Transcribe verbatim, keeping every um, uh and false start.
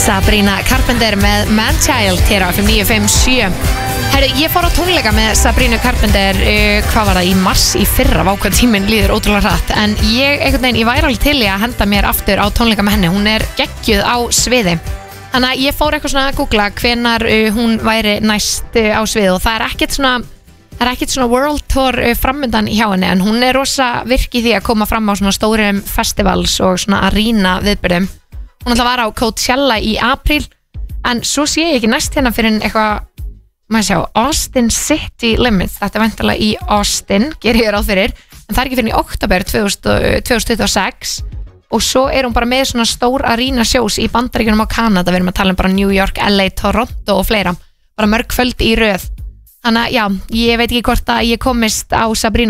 Sabrina Carpenter með Manchild hér á F M níu fimm sjö. Herru, ég fór á tónleika með Sabrina Carpenter uh, hvað var það, í mars í fyrra, vá hvað tíminn líður ótrúlega hratt, en ég einhvern veginn, ég væri alveg til í að henda mér aftur á tónleika með henni. Hún er geggjuð á sviði, þannig að ég fór eitthvað svona að googla hvenar uh, hún væri næst uh, á sviði, og það er ekkert svona það er ekkert svona world tour uh, framundan hjá henni, en hún er rosa virk í því að koma fram á svona stórum festivals og svona arena viðburðum. Hún ætla að vara á Coachella í apríl, en svo sé ég ekki næst hérna fyrir eitthvað, maður sjá, Austin City Limits, þetta er væntanlega í Austin, ger ég ráð fyrir, en það er ekki fyrir í október tvö þúsund tuttugu og sex, og svo er hún bara með svona stór arena shows í Bandaríkjunum og Kanada, við erum að tala um bara New York, L A, Toronto og fleira, bara mörg kvöld í röð. Þannig að já, ég veit ekki hvort að ég komist á Sabrina